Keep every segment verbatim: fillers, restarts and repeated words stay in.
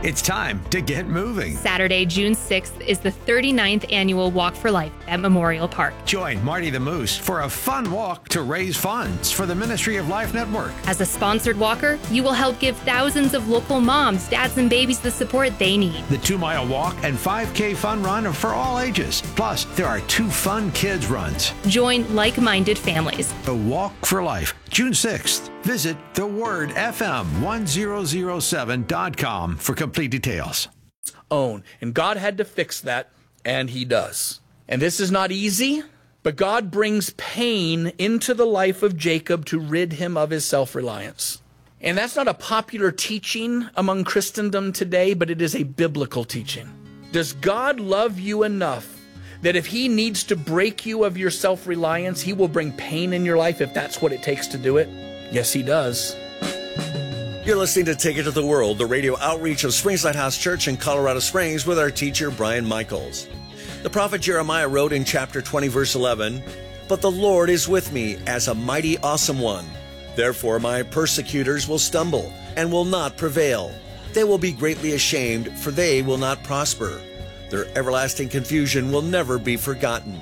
It's time to get moving. Saturday, June sixth is the thirty-ninth annual Walk for Life at Memorial Park. Join Marty the Moose for a fun walk to raise funds for the Ministry of Life Network. As a sponsored walker, you will help give thousands of local moms, dads, and babies the support they need. The two-mile walk and five K fun run are for all ages. Plus, there are two fun kids runs. Join like-minded families. The Walk for Life, June sixth. Visit the word F M one thousand seven dot com for complete details. Own. And God had to fix that, and he does. And this is not easy, but God brings pain into the life of Jacob to rid him of his self-reliance. And that's not a popular teaching among Christendom today, but it is a biblical teaching. Does God love you enough that if he needs to break you of your self-reliance, he will bring pain in your life if that's what it takes to do it? Yes, he does. You're listening to Take It to the World, the radio outreach of Springs Lighthouse Church in Colorado Springs with our teacher, Brian Michaels. The prophet Jeremiah wrote in chapter twenty, verse eleven, "But the Lord is with me as a mighty awesome one. Therefore my persecutors will stumble and will not prevail. They will be greatly ashamed, for they will not prosper. Their everlasting confusion will never be forgotten."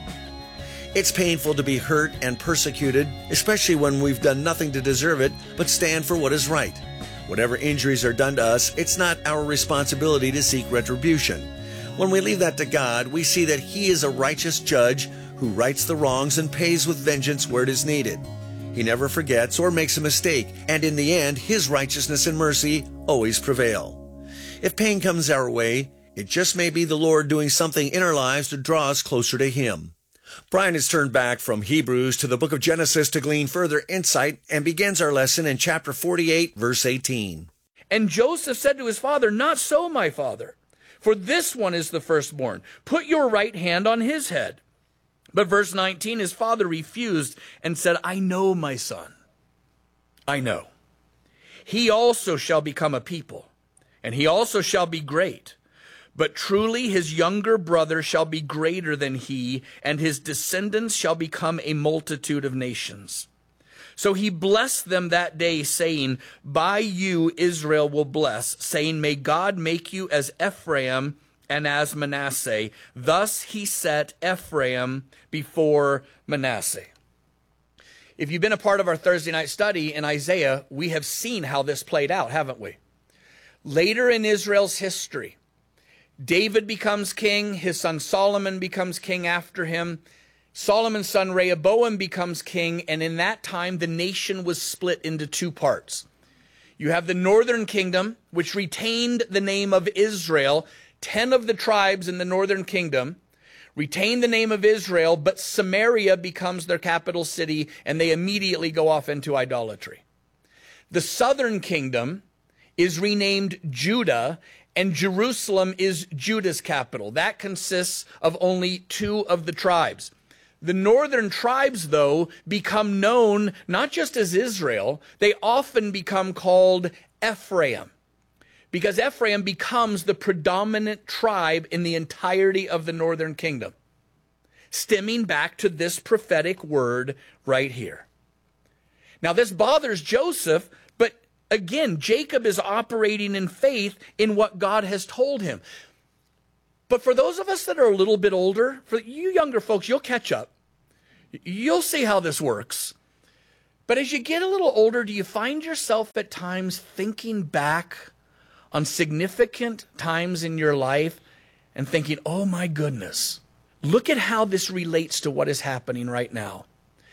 It's painful to be hurt and persecuted, especially when we've done nothing to deserve it, but stand for what is right. Whatever injuries are done to us, it's not our responsibility to seek retribution. When we leave that to God, we see that he is a righteous judge who rights the wrongs and pays with vengeance where it is needed. He never forgets or makes a mistake, and in the end, his righteousness and mercy always prevail. If pain comes our way, it just may be the Lord doing something in our lives to draw us closer to him. Brian has turned back from Hebrews to the book of Genesis to glean further insight and begins our lesson in chapter forty-eight, verse eighteen. And Joseph said to his father, "Not so, my father, for this one is the firstborn. Put your right hand on his head." But verse nineteen, his father refused and said, "I know, my son, I know. He also shall become a people, and he also shall be great. But truly his younger brother shall be greater than he, and his descendants shall become a multitude of nations." So he blessed them that day, saying, "By you Israel will bless, saying, may God make you as Ephraim and as Manasseh." Thus he set Ephraim before Manasseh. If you've been a part of our Thursday night study in Isaiah, we have seen how this played out, haven't we? Later in Israel's history, David becomes king, his son Solomon becomes king after him. Solomon's son Rehoboam becomes king, and in that time the nation was split into two parts. You have the northern kingdom, which retained the name of Israel. Ten of the tribes in the northern kingdom retain the name of Israel, but Samaria becomes their capital city, and they immediately go off into idolatry. The southern kingdom is renamed Judah, and Jerusalem is Judah's capital. That consists of only two of the tribes. The northern tribes, though, become known not just as Israel, they often become called Ephraim, because Ephraim becomes the predominant tribe in the entirety of the northern kingdom, stemming back to this prophetic word right here. Now, this bothers Joseph, but again, Jacob is operating in faith in what God has told him. But for those of us that are a little bit older, for you younger folks, you'll catch up. You'll see how this works. But as you get a little older, do you find yourself at times thinking back on significant times in your life and thinking, oh my goodness, look at how this relates to what is happening right now?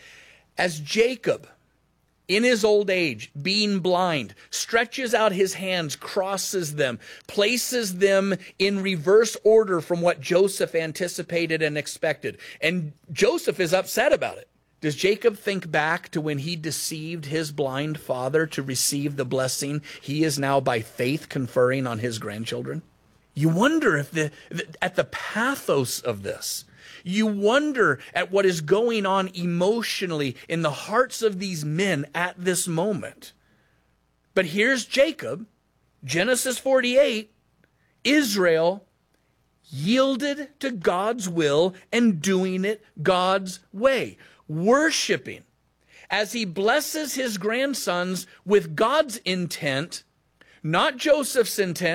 As Jacob, in his old age, being blind, stretches out his hands, crosses them, places them in reverse order from what Joseph anticipated and expected. And Joseph is upset about it. Does Jacob think back to when he deceived his blind father to receive the blessing he is now by faith conferring on his grandchildren? You wonder if the, at the pathos of this. You wonder at what is going on emotionally in the hearts of these men at this moment. But here's Jacob, Genesis forty-eight, Israel yielded to God's will and doing it God's way, worshiping as he blesses his grandsons with God's intent, not Joseph's intent.